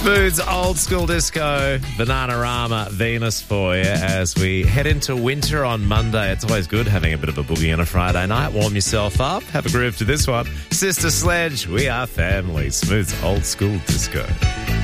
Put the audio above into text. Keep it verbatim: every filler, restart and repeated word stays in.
Smooth's old school disco, Bananarama, Venus for you as we head into winter on Monday. It's always good having a bit of a boogie on a Friday night. Warm yourself up. Have a groove to this one. Sister Sledge, we are family. Smooth's old school disco.